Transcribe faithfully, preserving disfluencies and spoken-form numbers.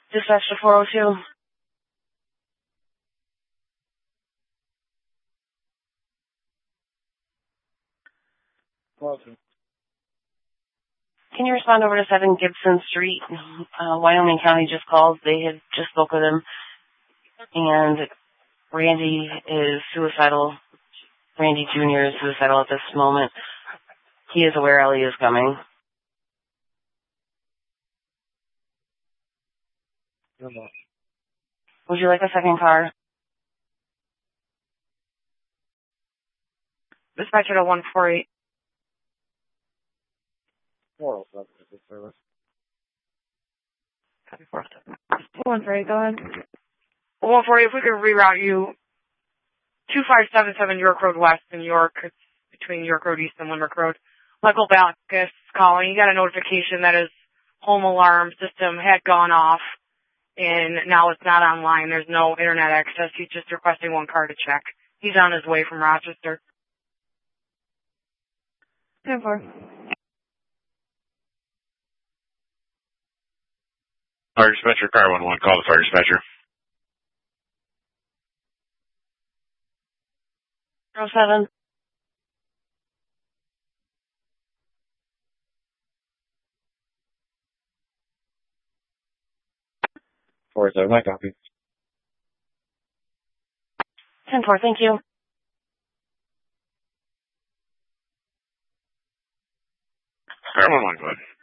Dispatch to four oh two. Can you respond over to seven Gibson Street? Uh, Wyoming County just called. They had just spoke with him. And Randy is suicidal. Randy Junior is suicidal at this moment. He is aware Ellie is coming. Would you like a second car? Dispatcher to one four eight. four oh seven is the service. one four eight, go ahead. one four eight, if we could reroute you, two five seven seven York Road West in York, it's between York Road East and Limerick Road. Michael Backus calling. You got a notification that his home alarm system had gone off, and now it's not online. There's no internet access. He's just requesting one car to check. He's on his way from Rochester. ten four. Fire dispatcher, car one one, call the fire dispatcher. oh seven. four seven, I copy. ten four, thank you. Car one one, go ahead.